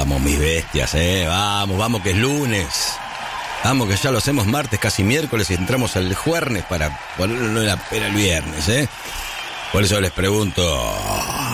Vamos, mis bestias, vamos, que es lunes. Vamos, que ya lo hacemos martes, casi miércoles, y entramos el jueves para ponerlo en la pera el viernes, Por eso les pregunto...